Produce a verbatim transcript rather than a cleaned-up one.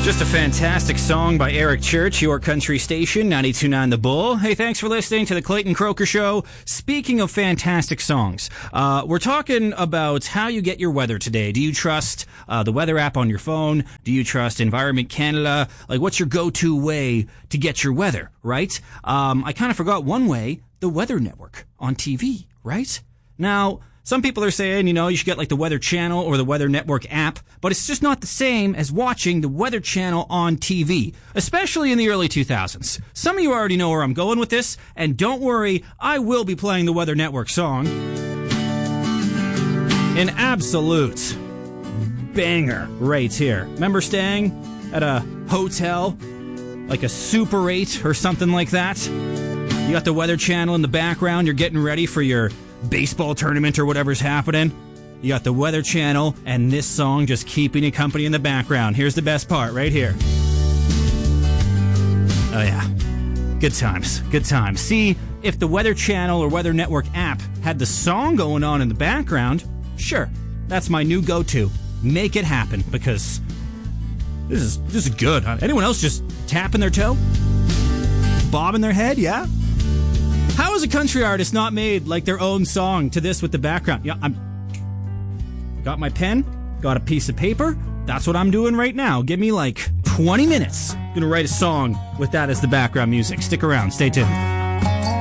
Just a fantastic song by Eric Church, your country station, ninety-two point nine The Bull. Hey, thanks for listening to the Clayton Croker Show. Speaking of fantastic songs, uh, we're talking about how you get your weather today. Do you trust uh, the weather app on your phone? Do you trust Environment Canada? Like, what's your go-to way to get your weather, right? Um, I kind of forgot one way, the Weather Network on T V, right? Now, some people are saying, you know, you should get like the Weather Channel or the Weather Network app, but it's just not the same as watching the Weather Channel on T V, especially in the early two thousands. Some of you already know where I'm going with this, and don't worry, I will be playing the Weather Network song. An absolute banger right here. Remember staying at a hotel, like a Super eight or something like that? You got the Weather Channel in the background, you're getting ready for your baseball tournament or whatever's happening. You got the Weather Channel and this song just keeping you company in the background. Here's the best part right here. Oh yeah. Good times. Good times. See, if the Weather Channel or Weather Network app had the song going on in the background, sure, that's my new go-to. Make it happen, because this is this is good. Anyone else just tapping their toe? Bobbing their head, yeah? How is a country artist not made like their own song to this with the background? Yeah, I'm got my pen, got a piece of paper. That's what I'm doing right now. Give me like twenty minutes. I'm gonna write a song with that as the background music. Stick around, stay tuned.